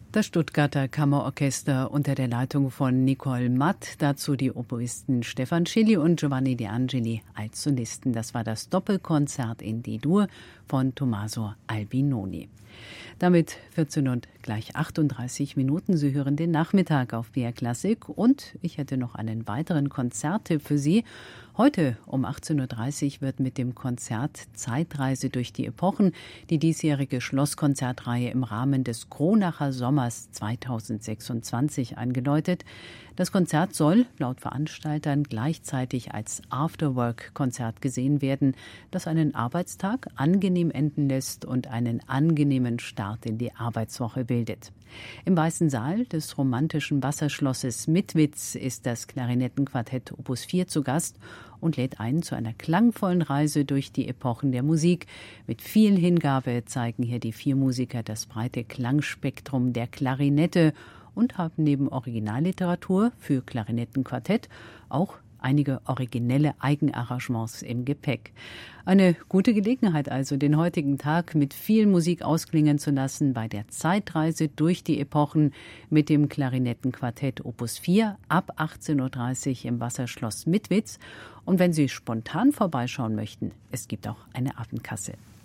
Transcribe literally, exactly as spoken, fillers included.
Das Stuttgarter Kammerorchester unter der Leitung von Nicole Matt, dazu die Oboisten Stefan Schilly und Giovanni De Angeli als Solisten. Das war das Doppelkonzert in D-Dur von Tommaso Albinoni. Damit vierzehn und gleich achtunddreißig Minuten. Sie hören den Nachmittag auf B R Klassik und ich hätte noch einen weiteren Konzerttipp für Sie. Heute um achtzehn Uhr dreißig wird mit dem Konzert Zeitreise durch die Epochen die diesjährige Schlosskonzertreihe im Rahmen des Kronacher Sommers zweitausendsechsundzwanzig eingeläutet. Das Konzert soll laut Veranstaltern gleichzeitig als Afterwork-Konzert gesehen werden, das einen Arbeitstag angenehm enden lässt und einen angenehmen Start in die Arbeitswoche bildet. Im Weißen Saal des romantischen Wasserschlosses Mitwitz ist das Klarinettenquartett Opus vier zu Gast und lädt ein zu einer klangvollen Reise durch die Epochen der Musik. Mit viel Hingabe zeigen hier die vier Musiker das breite Klangspektrum der Klarinette und haben neben Originalliteratur für Klarinettenquartett auch einige originelle Eigenarrangements im Gepäck. Eine gute Gelegenheit also, den heutigen Tag mit viel Musik ausklingen zu lassen bei der Zeitreise durch die Epochen mit dem Klarinettenquartett Opus vier ab achtzehn Uhr dreißig im Wasserschloss Mitwitz. Und wenn Sie spontan vorbeischauen möchten, es gibt auch eine Abendkasse.